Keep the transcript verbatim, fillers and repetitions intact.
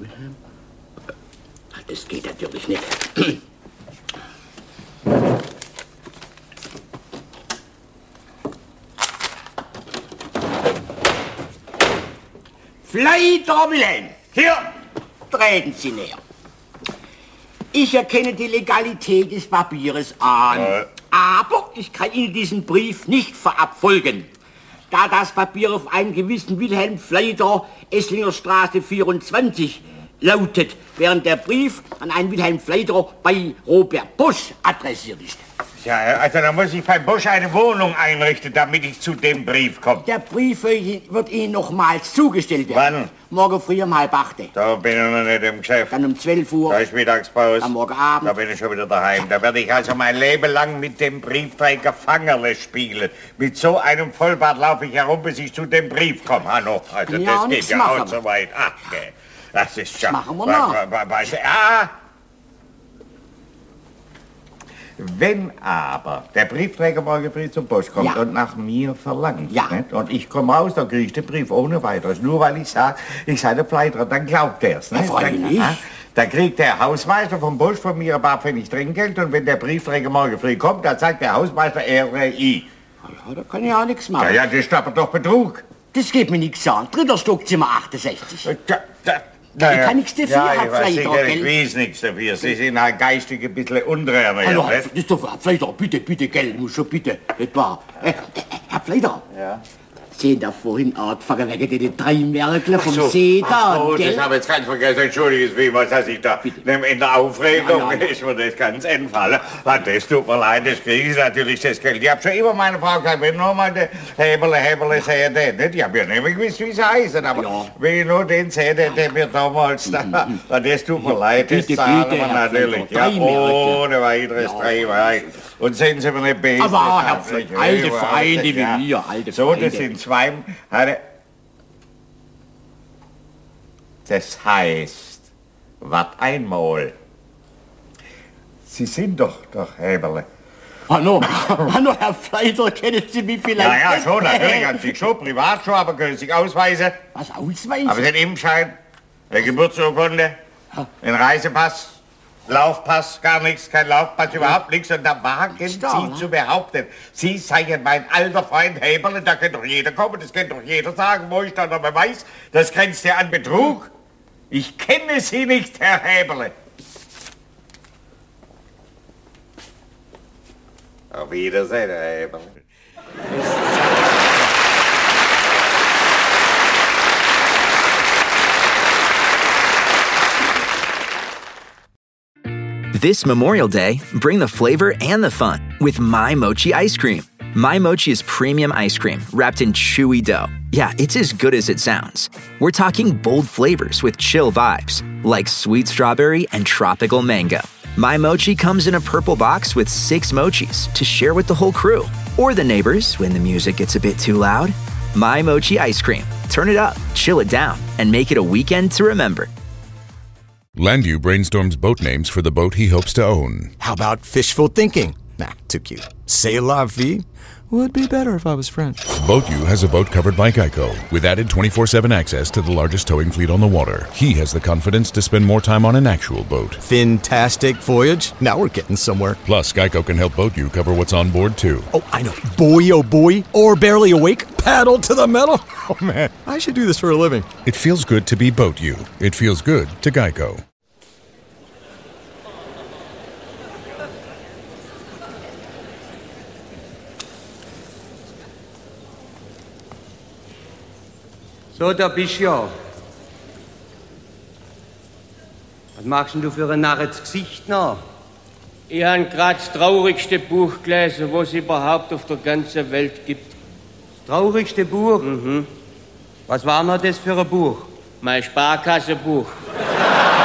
Das geht natürlich nicht. Fleiter Wilhelm, hier, treten Sie näher. Ich erkenne die Legalität des Papieres an, ja. Aber ich kann Ihnen diesen Brief nicht verabfolgen, da das Papier auf einen gewissen Wilhelm Fleiter, Esslinger Straße vierundzwanzig, lautet, während der Brief an einen Wilhelm Fleiter bei Robert Bosch adressiert ist. Ja, also da muss ich bei Bosch eine Wohnung einrichten, damit ich zu dem Brief komme. Der Brief wird Ihnen nochmals zugestellt werden. Wann? Morgen früh um halb acht. Da bin ich noch nicht im Geschäft. Dann um zwölf Uhr. Da ist Mittagspause. Am morgen Abend. Da bin ich schon wieder daheim. Da werde ich also mein Leben lang mit dem Briefträger Fangerle spielen. Mit so einem Vollbart laufe ich herum, bis ich zu dem Brief komme. Hallo, also ja, das geht ja machen. auch so weit. Ach, okay. Das ist schon... Das machen wir noch. Ah! Wenn aber der Briefträger morgen früh zum Post kommt ja. und nach mir verlangt, ja. nicht? Und ich komme raus, dann kriege ich den Brief ohne weiteres. Nur weil ich sage, ich sei der Fleiter, dann glaubt er es. Ja, freilich. Dann, dann kriegt der Hausmeister vom Busch von mir ein paar Pfennig Trinkgeld und wenn der Briefträger morgen früh kommt, dann sagt der Hausmeister, er wäre ich. Ja, da kann ich auch nichts machen. Ja, ja, das ist aber doch Betrug. Das geht mir nichts an. Dritter Stockzimmer achtundsechzig. Da, da, Ja, ich kann nichts dafür, ja, Herr ich weiß, Fleiter, sicher, gell? ich weiß nichts dafür. Sie sind halt geistig ein bisschen unterernährt. Hallo, ne? das ist doch, Herr Fleiter, bitte, bitte, gell, muss schon bitte, nicht wahr? Äh, Herr Fleiter, ja. Sie haben da vorhin angefangen wegen den drei Märkle vom so. See da, Oh, gell? das habe ich jetzt ganz vergessen. Entschuldigen Sie, was dass ich da in der Aufregung ja, ja. ist mir das ganz entfallen. Das tut mir leid, das kriege ich natürlich das Geld. Ich habe schon immer meine Frau gesagt, wenn nur mal den Hebele, Hebele sehe, den nicht. Ich habe ja nicht mehr gewusst, wie sie heißen, aber ja. wenn ich nur den sehe, der, der mir damals da, mhm. das tut mir leid, das bitte, zahlen bitte, wir natürlich. Ja, ohne weiteres drei Märkle. Und sehen Sie mir nicht besser. Aber Herr Fleiter, alte Freunde wie ja. wir, alte so, Freunde. Das sind zwei... Das heißt, wat einmal. Sie sind doch, doch Heberle. Hallo, hallo, Herr Fleiter, kennen Sie mich vielleicht? Ja, ja, schon, natürlich, an sich schon, privat schon, aber können Sie sich ausweisen? Was, ausweisen? Aber den Impfschein, der Geburtsurkunde, den Reisepass, Laufpass, gar nichts, kein Laufpass, überhaupt nichts. Und da wagen Sie da, zu behaupten, Sie seien mein alter Freund Heberle, da kann doch jeder kommen, das kann doch jeder sagen, wo ich da noch mal weiß. Das grenzt ja an Betrug. Ich kenne Sie nicht, Herr Heberle. Auf Wiedersehen, Herr Heberle. This Memorial Day, bring the flavor and the fun with My Mochi ice cream. My Mochi is premium ice cream wrapped in chewy dough. Yeah, it's as good as it sounds. We're talking bold flavors with chill vibes, like sweet strawberry and tropical mango. My Mochi comes in a purple box with six mochis to share with the whole crew, or the neighbors when the music gets a bit too loud. My Mochi ice cream. Turn it up, chill it down, and make it a weekend to remember. Landu brainstorms boat names for the boat he hopes to own. How about fishful thinking? Nah, too cute. C'est la vie? Would be better if I was French. BoatU has a boat covered by Geico, with added twenty-four seven access to the largest towing fleet on the water. He has the confidence to spend more time on an actual boat. Fantastic voyage. Now we're getting somewhere. Plus, Geico can help BoatU cover what's on board, too. Oh, I know. Boy, oh boy. Or barely awake. Paddle to the metal. Oh, man. I should do this for a living. It feels good to be BoatU. It feels good to Geico. So, da bist du ja. Was machst denn du für ein narres Gesicht noch? Ich habe gerade das traurigste Buch gelesen, was es überhaupt auf der ganzen Welt gibt. Das traurigste Buch? Mhm. Was war noch das für ein Buch? Mein Sparkassenbuch.